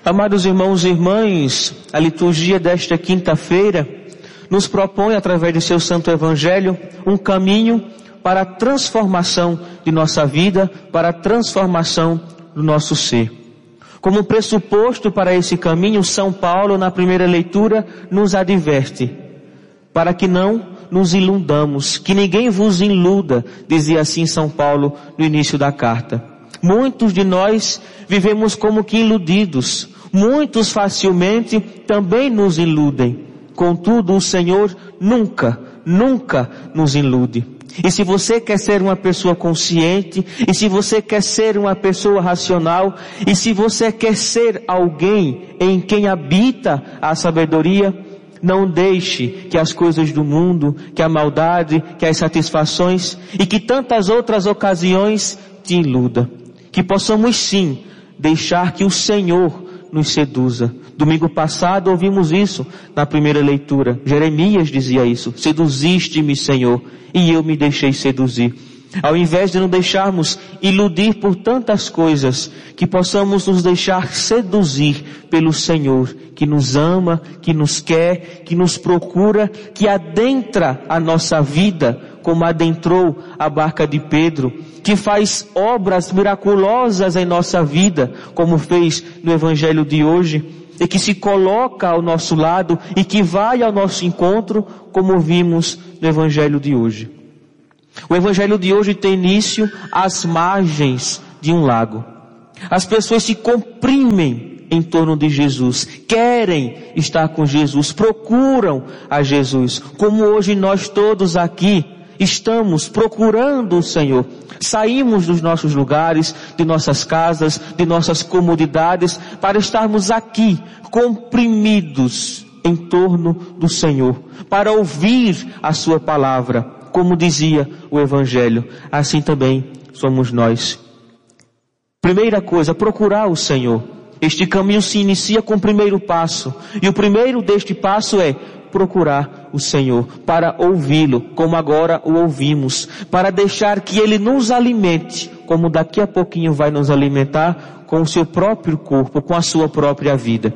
Amados irmãos e irmãs, a liturgia desta quinta-feira nos propõe, através de seu Santo Evangelho, um caminho para a transformação de nossa vida, para a transformação do nosso ser. Como pressuposto para esse caminho, São Paulo, na primeira leitura, nos adverte, para que não nos iludamos, que ninguém vos iluda, dizia assim São Paulo no início da carta. Muitos de nós vivemos como que iludidos, muitos facilmente também nos iludem. Contudo, o Senhor nunca nos ilude. E se você quer ser uma pessoa consciente, e se você quer ser uma pessoa racional, e se você quer ser alguém em quem habita a sabedoria, não deixe que as coisas do mundo, que a maldade, que as satisfações e que tantas outras ocasiões te iluda. Que possamos sim deixar que o Senhor nos seduza. Domingo passado ouvimos isso na primeira leitura. Jeremias dizia isso: seduziste-me, Senhor, e eu me deixei seduzir. Ao invés de nos deixarmos iludir por tantas coisas, que possamos nos deixar seduzir pelo Senhor, que nos ama, que nos quer, que nos procura, que adentra a nossa vida, como adentrou a barca de Pedro, que faz obras miraculosas em nossa vida, como fez no Evangelho de hoje, e que se coloca ao nosso lado e que vai ao nosso encontro, como vimos no Evangelho de hoje. O Evangelho de hoje tem início às margens de um lago. As pessoas se comprimem em torno de Jesus, querem estar com Jesus, procuram a Jesus, como hoje nós todos aqui estamos procurando o Senhor. Saímos dos nossos lugares, de nossas casas, de nossas comodidades, para estarmos aqui, comprimidos em torno do Senhor, para ouvir a sua palavra, como dizia o Evangelho. Assim também somos nós. Primeira coisa, procurar o Senhor. Este caminho se inicia com o primeiro passo, e o primeiro deste passo é procurar o Senhor, para ouvi-lo, como agora o ouvimos, para deixar que Ele nos alimente, como daqui a pouquinho vai nos alimentar, com o seu próprio corpo, com a sua própria vida.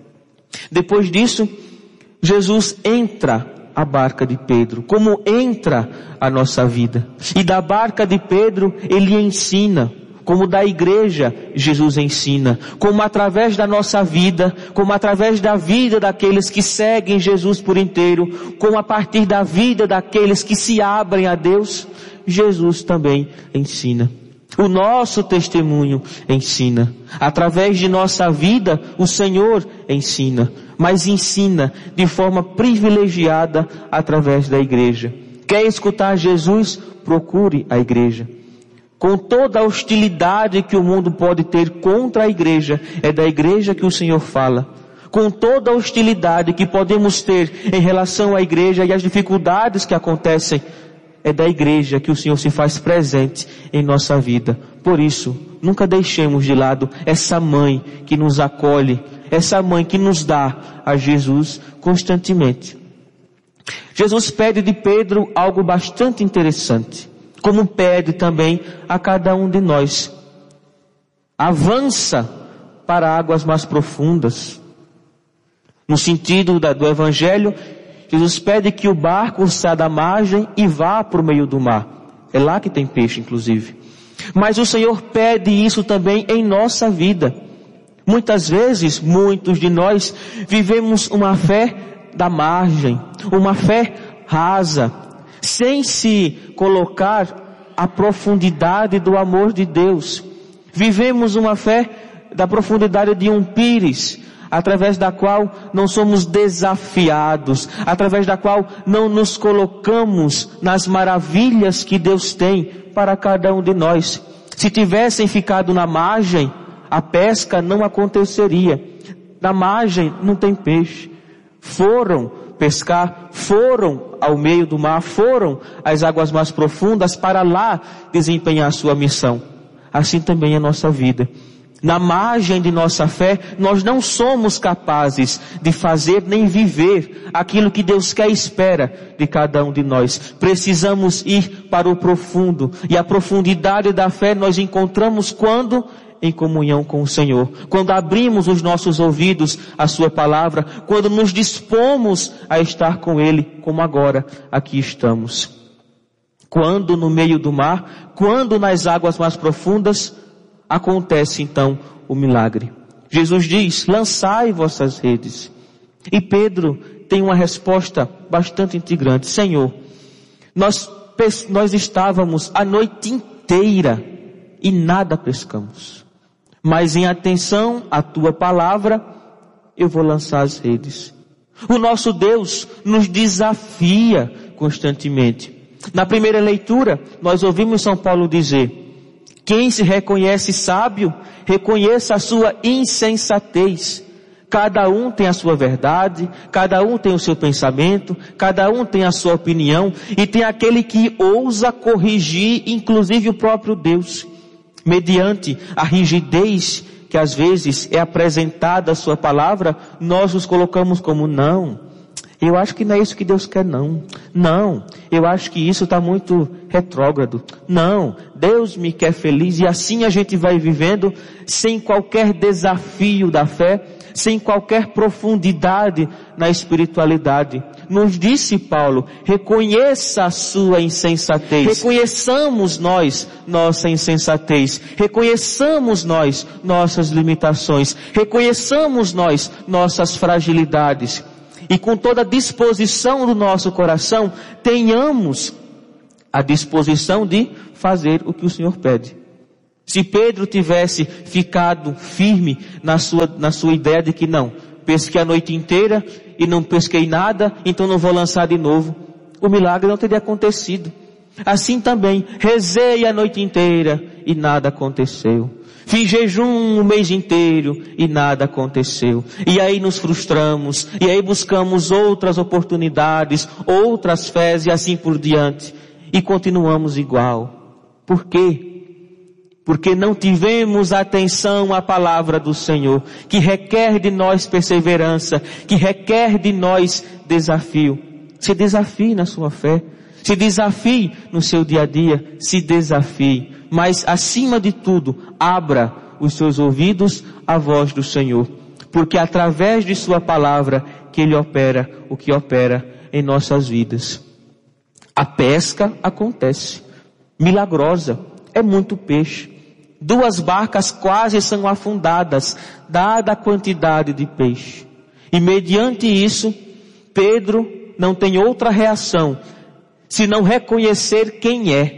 Depois disso, Jesus entra a barca de Pedro, como entra a nossa vida. E da barca de Pedro, Ele ensina, como da igreja Jesus ensina, como através da nossa vida, como através da vida daqueles que seguem Jesus por inteiro, como a partir da vida daqueles que se abrem a Deus, Jesus também ensina. O nosso testemunho ensina. Através de nossa vida, o Senhor ensina, mas ensina de forma privilegiada através da igreja. Quer escutar Jesus? Procure a igreja. Com toda a hostilidade que o mundo pode ter contra a igreja, é da igreja que o Senhor fala. Com toda a hostilidade que podemos ter em relação à igreja e as dificuldades que acontecem, é da igreja que o Senhor se faz presente em nossa vida. Por isso, nunca deixemos de lado essa mãe que nos acolhe, essa mãe que nos dá a Jesus constantemente. Jesus pede de Pedro algo bastante interessante, como pede também a cada um de nós. Avança para águas mais profundas. No sentido do Evangelho, Jesus pede que o barco saia da margem e vá para o meio do mar. É lá que tem peixe, inclusive. Mas o Senhor pede isso também em nossa vida. Muitas vezes, muitos de nós vivemos uma fé da margem, uma fé rasa, sem se colocar a profundidade do amor de Deus. Vivemos uma fé da profundidade de um pires, através da qual não somos desafiados, através da qual não nos colocamos nas maravilhas que Deus tem para cada um de nós. Se tivessem ficado na margem, a pesca não aconteceria. Na margem não tem peixe. Foram pescar, foram ao meio do mar, foram às águas mais profundas para lá desempenhar a sua missão. Assim também é a nossa vida. Na margem de nossa fé, nós não somos capazes de fazer nem viver aquilo que Deus quer e espera de cada um de nós. Precisamos ir para o profundo. E a profundidade da fé nós encontramos quando? em comunhão com o Senhor, quando abrimos os nossos ouvidos à sua palavra, quando nos dispomos a estar com Ele, como agora aqui estamos. Quando no meio do mar, quando nas águas mais profundas, acontece então o milagre. Jesus diz: lançai vossas redes. E Pedro tem uma resposta bastante integrante: Senhor, nós estávamos a noite inteira e nada pescamos. Mas em atenção à tua palavra, eu vou lançar as redes. O nosso Deus nos desafia constantemente. Na primeira leitura, nós ouvimos São Paulo dizer: quem se reconhece sábio, reconheça a sua insensatez. Cada um tem a sua verdade, cada um tem o seu pensamento, cada um tem a sua opinião, e tem aquele que ousa corrigir, inclusive o próprio Deus. Mediante a rigidez que às vezes é apresentada a sua palavra, nós nos colocamos como: não, eu acho que não é isso que Deus quer, não, eu acho que isso está muito retrógrado, não, Deus me quer feliz. E assim a gente vai vivendo sem qualquer desafio da fé, sem qualquer profundidade na espiritualidade. Nos disse Paulo: reconheça a sua insensatez. Reconheçamos nós nossa insensatez. Reconheçamos nós nossas limitações. Reconheçamos nós nossas fragilidades. E com toda a disposição do nosso coração, tenhamos a disposição de fazer o que o Senhor pede. Se Pedro tivesse ficado firme na sua ideia de que não, pesquei a noite inteira e não pesquei nada, então não vou lançar de novo, o milagre não teria acontecido. Assim também, rezei a noite inteira e nada aconteceu. Fiz jejum o mês inteiro e nada aconteceu. E aí nos frustramos, e aí buscamos outras oportunidades, outras fés e assim por diante. E continuamos igual. Por quê? Porque não tivemos atenção à palavra do Senhor, que requer de nós perseverança, que requer de nós desafio. Se desafie na sua fé, se desafie no seu dia a dia, se desafie. Mas acima de tudo, abra os seus ouvidos à voz do Senhor, porque através de sua palavra que Ele opera o que opera em nossas vidas. A pesca acontece, milagrosa, é muito peixe. 2 barcas quase são afundadas, dada a quantidade de peixe. E mediante isso, Pedro não tem outra reação, senão reconhecer quem é.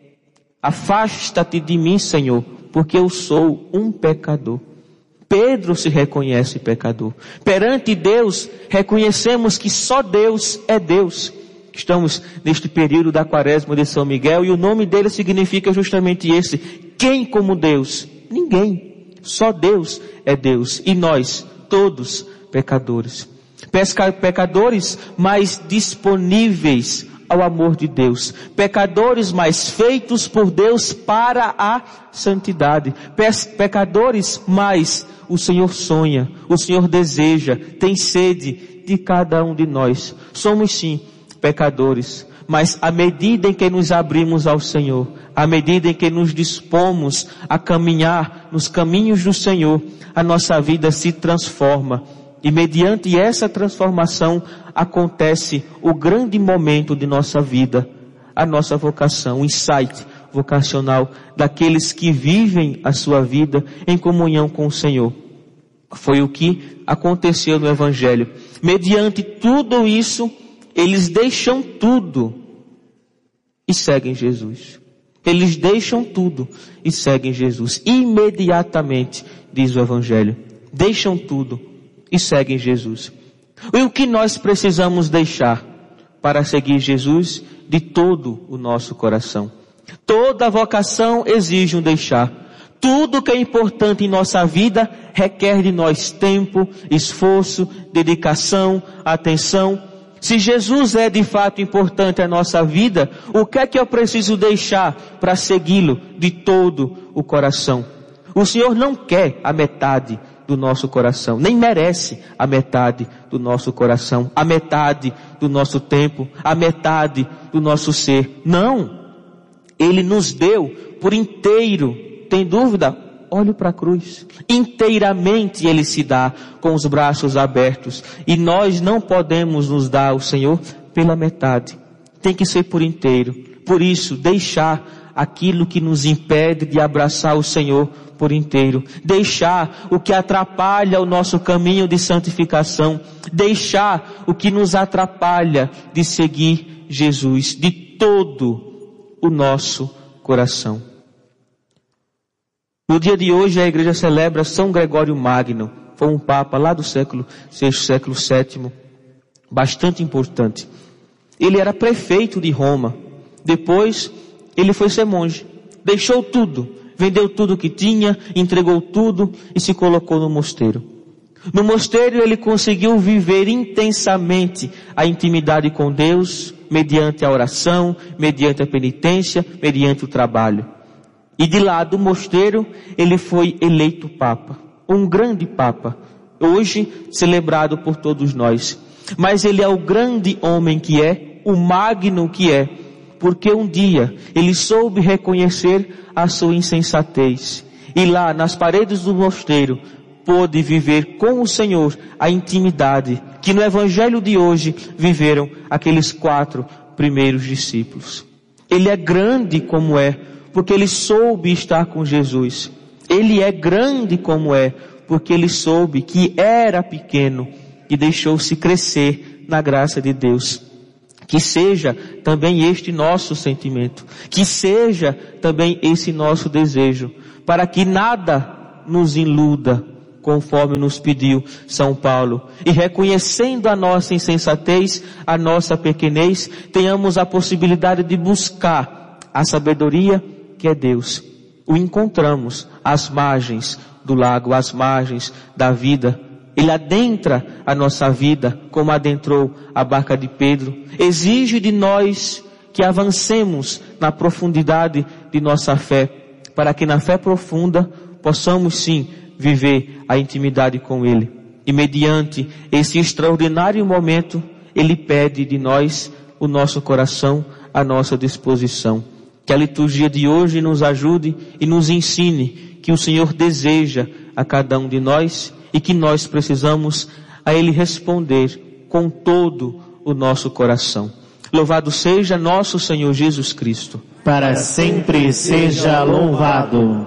Afasta-te de mim, Senhor, porque eu sou um pecador. Pedro se reconhece pecador. Perante Deus, reconhecemos que só Deus é Deus. Estamos neste período da Quaresma de São Miguel e o nome dele significa justamente esse: quem como Deus? Ninguém. Só Deus é Deus. E nós, todos, pecadores. Pecadores, mas disponíveis ao amor de Deus. Pecadores, mas feitos por Deus para a santidade. Pecadores, mas o Senhor sonha, o Senhor deseja, tem sede de cada um de nós. Somos sim pecadores, mas à medida em que nos abrimos ao Senhor, à medida em que nos dispomos a caminhar nos caminhos do Senhor, a nossa vida se transforma. E mediante essa transformação acontece o grande momento de nossa vida, a nossa vocação, o insight vocacional daqueles que vivem a sua vida em comunhão com o Senhor. Foi o que aconteceu no Evangelho. Mediante tudo isso, eles deixam tudo e seguem Jesus. Eles deixam tudo e seguem Jesus. Imediatamente, diz o Evangelho. Deixam tudo e seguem Jesus. E o que nós precisamos deixar para seguir Jesus de todo o nosso coração? Toda vocação exige um deixar. Tudo que é importante em nossa vida requer de nós tempo, esforço, dedicação, atenção. Se Jesus é de fato importante à nossa vida, o que é que eu preciso deixar para segui-lo de todo o coração? O Senhor não quer a metade do nosso coração, nem merece a metade do nosso coração, a metade do nosso tempo, a metade do nosso ser. Não! Ele nos deu por inteiro. Tem dúvida? olhe para a cruz. Inteiramente Ele se dá com os braços abertos. E nós não podemos nos dar ao Senhor pela metade. Tem que ser por inteiro. Por isso, deixar aquilo que nos impede de abraçar o Senhor por inteiro. Deixar o que atrapalha o nosso caminho de santificação. Deixar o que nos atrapalha de seguir Jesus de todo o nosso coração. No dia de hoje a igreja celebra São Gregório Magno. Foi um papa lá do século VI, século VII. Bastante importante. Ele era prefeito de Roma. Depois ele foi ser monge. Deixou tudo. Vendeu tudo que tinha, entregou tudo e se colocou no mosteiro. No mosteiro ele conseguiu viver intensamente a intimidade com Deus, mediante a oração, mediante a penitência, mediante o trabalho. E de lá do mosteiro ele foi eleito papa, um grande papa, hoje celebrado por todos nós. Mas ele é o grande homem que é, o magno que é, porque um dia ele soube reconhecer a sua insensatez. E lá nas paredes do mosteiro pôde viver com o Senhor a intimidade que no evangelho de hoje viveram aqueles 4 primeiros discípulos. Ele é grande como é, porque ele soube estar com Jesus. Ele é grande como é, porque ele soube que era pequeno e deixou-se crescer na graça de Deus. Que seja também este nosso sentimento, que seja também esse nosso desejo, para que nada nos iluda, conforme nos pediu São Paulo, e reconhecendo a nossa insensatez, a nossa pequenez, tenhamos a possibilidade de buscar a sabedoria que é Deus. O encontramos às margens do lago, às margens da vida. Ele adentra a nossa vida, como adentrou a barca de Pedro. Exige de nós que avancemos na profundidade de nossa fé, para que na fé profunda possamos sim viver a intimidade com Ele. E mediante esse extraordinário momento, Ele pede de nós o nosso coração, a nossa disposição. Que a liturgia de hoje nos ajude e nos ensine que o Senhor deseja a cada um de nós e que nós precisamos a Ele responder com todo o nosso coração. Louvado seja nosso Senhor Jesus Cristo. Para sempre seja louvado.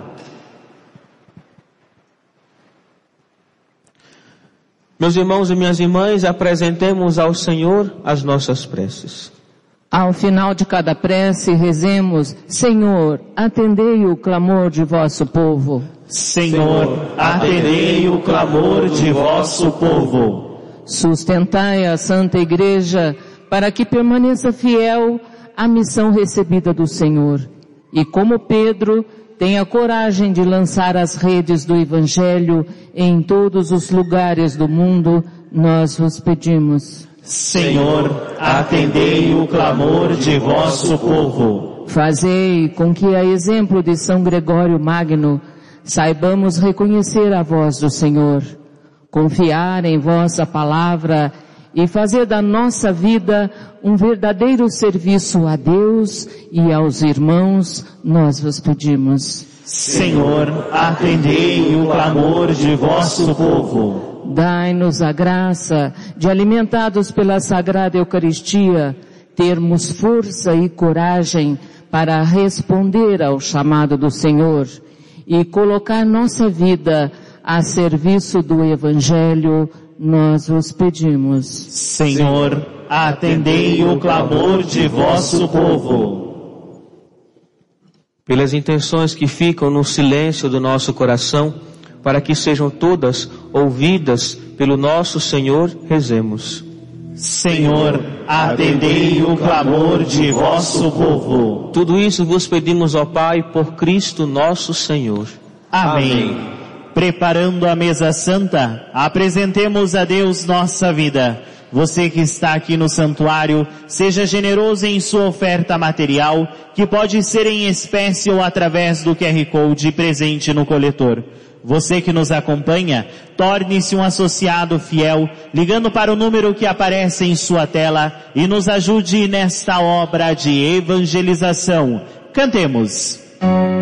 Meus irmãos e minhas irmãs, apresentemos ao Senhor as nossas preces. Ao final de cada prece, rezemos: Senhor, atendei o clamor de vosso povo. Senhor, atendei o clamor de vosso povo. Sustentai a Santa Igreja para que permaneça fiel à missão recebida do Senhor. E como Pedro, tenha coragem de lançar as redes do Evangelho em todos os lugares do mundo, nós vos pedimos. Senhor, atendei o clamor de vosso povo. Fazei com que, a exemplo de São Gregório Magno, saibamos reconhecer a voz do Senhor, confiar em vossa palavra e fazer da nossa vida um verdadeiro serviço a Deus e aos irmãos, nós vos pedimos. Senhor, atendei o clamor de vosso povo. Dai-nos a graça de, alimentados pela Sagrada Eucaristia, termos força e coragem para responder ao chamado do Senhor e colocar nossa vida a serviço do Evangelho, nós vos pedimos. Senhor, atendei o clamor de vosso povo. Pelas intenções que ficam no silêncio do nosso coração, para que sejam todas ouvidas pelo nosso Senhor, rezemos. Senhor, atendei o clamor de vosso povo. Tudo isso vos pedimos, ó Pai, por Cristo nosso Senhor. Amém. Preparando a mesa santa, apresentemos a Deus nossa vida. Você que está aqui no santuário, seja generoso em sua oferta material, que pode ser em espécie ou através do QR Code presente no coletor. Você que nos acompanha, torne-se um associado fiel, ligando para o número que aparece em sua tela e nos ajude nesta obra de evangelização. Cantemos.